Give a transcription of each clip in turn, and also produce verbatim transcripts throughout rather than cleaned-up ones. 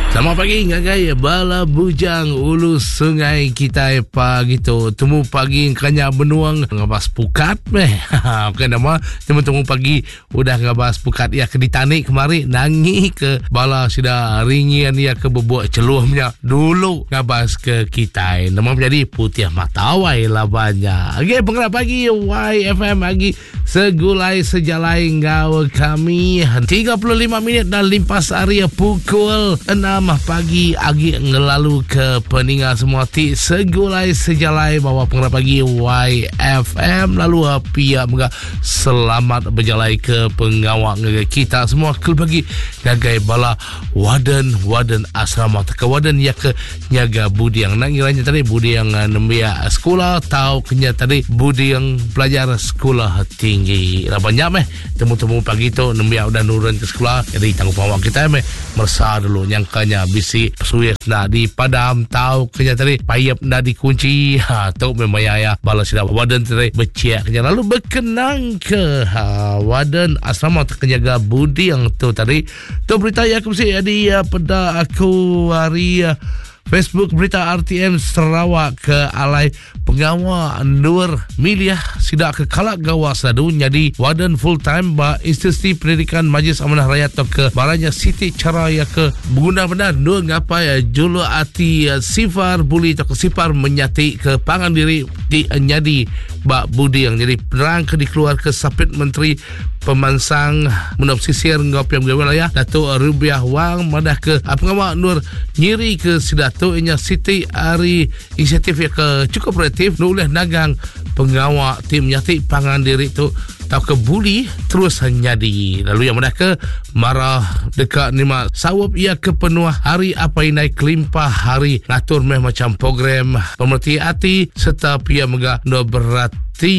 Selamat pagi ngagai bala bujang ulu sungai kita pagi tu temu pagi kanya benuang ngabas pukat meh bukan nama temu temu pagi udah ngabas pukat ya ke ditani kemari nangi ke bala sida ringian ya ke bebuk celuhnya dulu ngabas ke kita nama menjadi putih matawai labanya. Okey pengerak pagi Y F M pagi segulai sejalai ngau kami tiga puluh lima minit dan limpas area pukul enam pagi agi ngelalu ke peningat semua ti segulai sejalai bawa pengerak pagi Y F M lalu pihak mga selamat berjalai ke pengawak kita semua ke bagi gagai bala waden waden asrama ke waden ya ke nyaga budi yang nangiranya tadi budi yang nembia sekolah tahu kenya tadi budi yang pelajar sekolah tinggi banyak meh temu-temu pagi tu nembia udah nurun ke sekolah jadi tanggung jawab kita meh mersa dulu nyangkanya bisi pesuih nak dipadam tahu kenya tadi payap nak dikunci ha tu memang ya bala sida waden tadi becek kenya lalu berkenang ke ha, waden asrama terkenyaga budi yang tu tadi tu berita yang aku mesti ada pada aku hari Facebook berita R T M Sarawak ke alai pengawal Nur Miliah sidak ke kalak gawa sadu jadi waden full time ba institusi pendidikan Majlis Amanah Rakyat atau ke baranya Siti cara ya ke guna benar nur ngapa ya julu ati uh, sifar buli atau ke sifar menyati ke pangan diri di nyadi ba budi yang jadi perang ke dikeluar ke sapit menteri pemansang menop sisir ngopiam wilayah Datuk Rubiah Wang madah ke pengawal Nur nyiri ke sidatu inya Siti Ari inisiatif ya ke cukup kreatif nulis nagang pengawal tim nyati pangan diri tu tau ke buli terus nyadi lalu yang madah ke marah dekat nima sawab ia ke penuh hari apa inai kelimpah hari ngatur meh macam program pemerhati hati serta pia mega no berat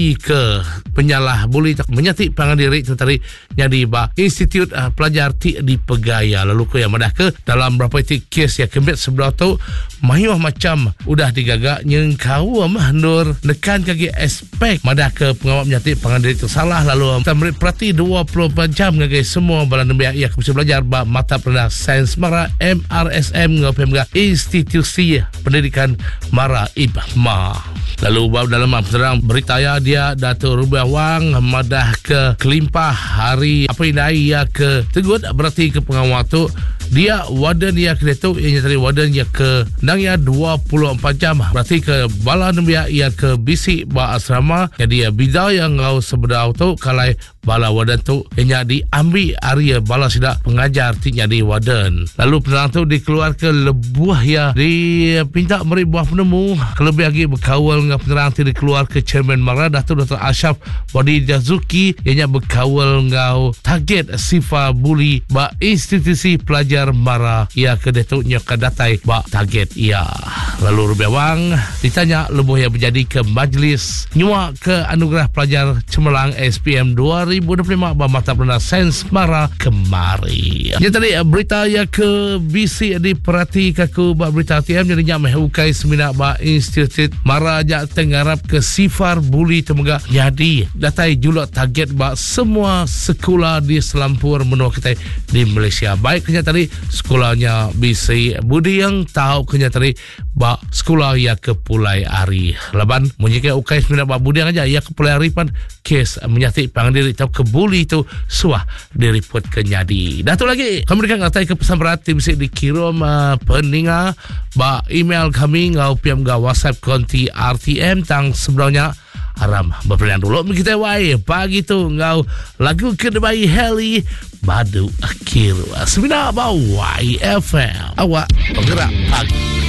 ke penyalah boleh menyati pangan diri itu tadi jadi ba institut uh, pelajar ti di Pegaya lalu ke yang madah ke dalam berapa ti kes ya kembet sebelah tu mayuh macam udah digagak nyengkau mah nur nekan kaki aspek madah ke pengawal menyati pangan diri itu salah lalu tamrit perhati dua puluh empat jam ngagai semua bala nembiak ia bisa belajar ba mata pelajaran sains mara M R S M ngopem ga institusi pendidikan mara ibma lalu bab dalam terang berita ya dia Datuk Rubiah Wang madah ke kelimpah hari apa ini ya ke tegut berarti ke pengawal tu dia waden ya ke tu yang tadi waden ya ke nang ya dua puluh empat jam berarti ke bala nembia ya ke bisi ba asrama jadi ya bidau yang ngau sebedau tu kalai bala waden tu yang diambil area bala sida pengajar ti jadi waden lalu penang tu dikeluar ke lebuah ya di pinta meri buah penemu kelebih lagi berkawal ngap penerang ti dikeluar ke chairman Mara Datuk Doktor Ashraf Wadi Jazuki yang berkawal ngau target sifa buli ba institusi pelajar Mara ia ke datuknya ke datai ba target ia lalu Rubiah Wang ditanya lebuh yang berjadi ke majlis nyua ke anugerah pelajar cemerlang S P M dua ribu dua puluh lima ba mata pelajaran sains Mara kemari yang tadi berita yang ke B C diperhati kaku ba berita T M jadinya mehukai semina ba institut Mara jak tenggarap ke sifar buli temuga jadi datai julak target ba semua sekolah di selampur menua kita di Malaysia baik kenya tadi sekolahnya B C Budi yang tahu kenya tadi ba sekolah ya ke Pulai Ari laban menyike ukai semina ba Budi aja ya ke Pulai Ari pan kes menyati pangan diri tahu ke buli itu suah direport kenyadi dah tu lagi kami berikan ngatai ke pesan berhati bisa dikirim uh, peninga ba email kami ngau piam ga WhatsApp konti R T M tang sebelumnya haram berpilihan dulu kita wai pagi tu ngau lagu kedebai heli badu akhir semina ba Y F M awak bergerak pagi.